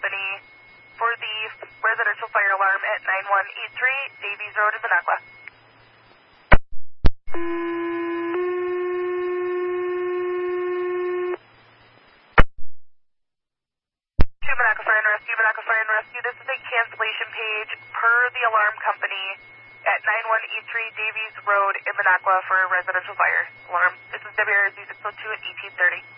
Company for the residential fire alarm at 9183 Davies Road in Minocqua. Minocqua Fire and Rescue. This is a cancellation page per the alarm company at 9183 Davies Road in Minocqua for a residential fire alarm. This is WRSU 602 at 1830.